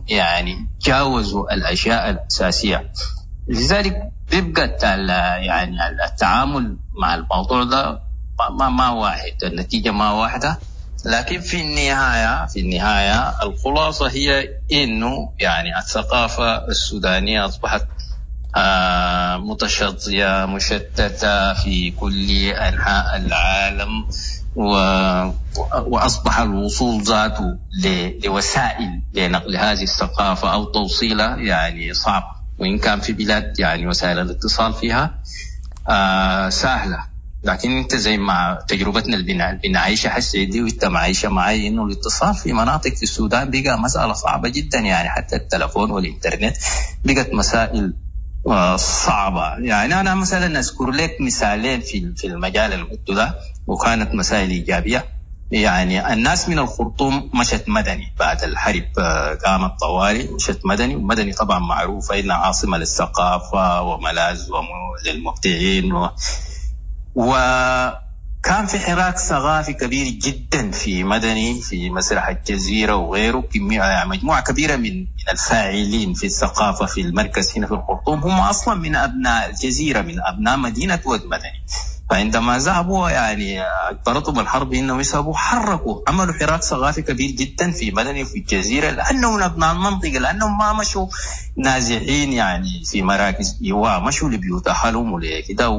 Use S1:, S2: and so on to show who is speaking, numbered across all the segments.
S1: يعني جاوزوا الأشياء الأساسية. لذلك بيبقى يعني التعامل مع الموضوع ده ما واحد، النتيجة ما واحدة. لكن في النهاية الخلاصة هي إنه يعني الثقافة السودانية أصبحت متشظية مشتتة في كل أنحاء العالم، وأصبح الوصول ذاته لوسائل لنقل هذه الثقافة أو توصيلها يعني صعب، وإن كان في بلاد يعني وسائل الاتصال فيها سهلة. لكن انت زي ما تجربتنا اللي بنعيشها حسي دي وانت معيشة معي، انه الاتصال في مناطق في السودان بقى مسألة صعبة جدا، يعني حتى التلفون والإنترنت بقت مسائل صعبة. يعني أنا مثلا أذكر لك مثالين في المجال المدة ده، وكانت مسائل إيجابية. يعني الناس من الخرطوم مشت مدني بعد الحرب، قامت طوالي مشت مدني، ومدني طبعا معروفة إنها عاصمة للثقافة وملاذ للمبدعين، وكان في حراك ثقافي كبير جدا في مدني، في مسرح الجزيرة وغيره. مجموعة كبيرة من الفاعلين في الثقافة في المركز هنا في الخرطوم هم أصلا من أبناء الجزيرة، من أبناء مدينة ود مدني. فعندما ذهبوا يعني اضطرتهم الحرب انهم يذهبوا، حركوا، عملوا حراك ثقافي كبير جدا في مدني وفي الجزيره، لانهم من ابناء المنطقه، لانهم ما مشوا نازحين يعني في مراكز ايواء، مشوا لبيوت اهلهم ولكده،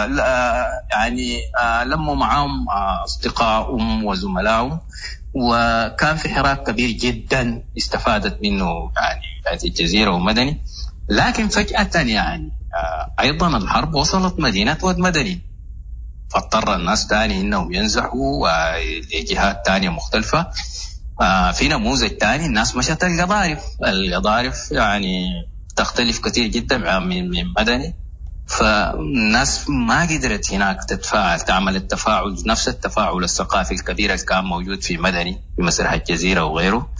S1: يعني لموا معهم اصدقائهم وزملائهم، وكان في حراك كبير جدا استفادت منه يعني هذه الجزيره ومدني. لكن فجاه يعني ايضا الحرب وصلت مدينه ود مدني، فاضطر الناس تاني انهم ينزحوا لجهات تانية مختلفة. في نموذج تاني الناس مشت القضارف يعني تختلف كثير جدا من مدني، فالناس ما قدرت هناك تتفاعل، تعمل التفاعل نفس التفاعل الثقافي الكبير اللي كان موجود في مدني في مسرح الجزيرة وغيره.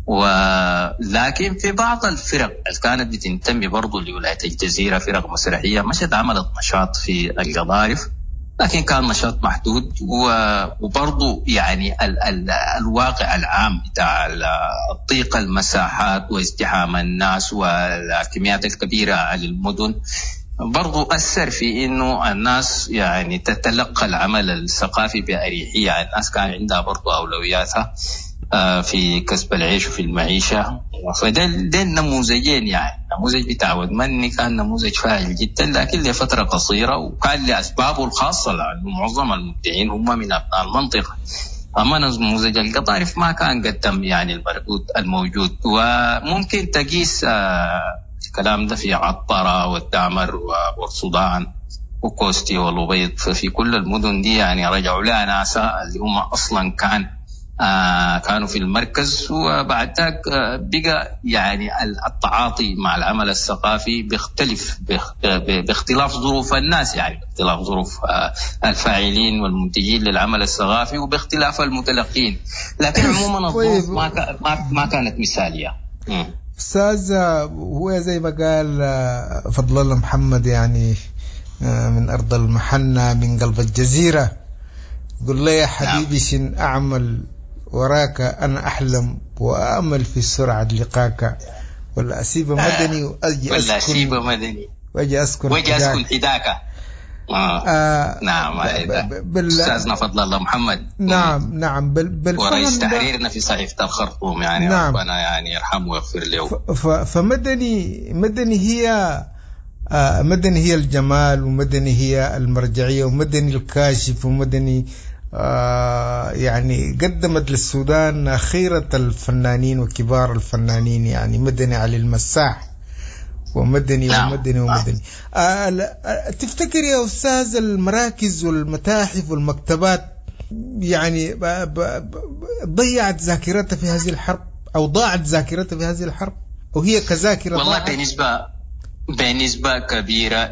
S1: ولكن في بعض الفرق اللي كانت بتنتمي برضو لولاية الجزيرة، فرق مسرحية مشت عملت نشاط في القضارف، لكن كان نشاط محدود. وبرضو يعني الواقع العام بتاع ضيق المساحات وازدحام الناس والكميات الكبيرة للمدن برضو أثر في إنه الناس يعني تتلقى العمل الثقافي بأريحية. الناس كان عندها برضو أولوياتها في كسب العيش وفي المعيشة. فده النموذجين، يعني نموذج بتاع ود مدني كان نموذج فاعل جدا لكن لفترة قصيرة، وكان لأسبابه الخاصة، لأنه معظم المبدعين هم من أبناء المنطقة. أما نموذج القطارف ما كان قدم يعني المردود الموجود. وممكن تقيس الكلام ده في عطارة والدامر والسودان وكوستي والأبيض، ففي كل المدن دي يعني رجعوا لها ناس اللي هم أصلا كانوا في المركز، وبعد ذلك بقى يعني التعاطي مع العمل الثقافي بيختلف باختلاف ظروف الناس، يعني باختلاف ظروف الفاعلين والمنتجين للعمل الثقافي وباختلاف المتلقين. لكن عموما الظروف ما كانت مثالية.
S2: أستاذ، هو زي ما قال فضل الله محمد يعني من أرض المحنة من قلب الجزيرة، قل لي يا حبيبي شن أعمل وراك أنا أحلم وأأمل في سرعة لقاك، ولا أسيب مدني وأجي أسكن
S1: حداك. نعم أستاذنا فضل الله محمد.
S2: نعم
S1: ورئيس تحريرنا في صحيفة الخرطوم يعني. نعم. ربنا يعني يرحمه ويغفر له.
S2: فمدني هي الجمال، ومدني هي المرجعية، ومدني الكاشف، ومدني يعني قدمت للسودان خيرة الفنانين وكبار الفنانين، يعني مدني علي المساح ومدني. نعم. ومدني. تفتكر يا أستاذ المراكز والمتاحف والمكتبات يعني ضيعت ذاكرتها في هذه الحرب، أو ضاعت ذاكرتها في هذه الحرب، وهي كذاكرة؟
S1: والله بنسبة كبيرة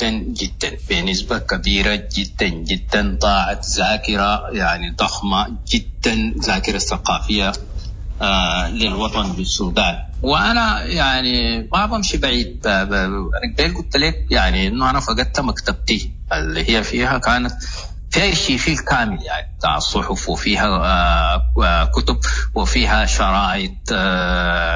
S1: جدا ضاعت ذاكرة يعني ضخمة جدا، ذاكرة ثقافية للوطن بالسودان. وأنا يعني ما بمشي بعيد، قلت لك يعني إنه أنا فقدت مكتبتي اللي هي فيها كانت فيها الشيخ كامل يعني بتاع الصحف، وفيها كتب، وفيها شرائط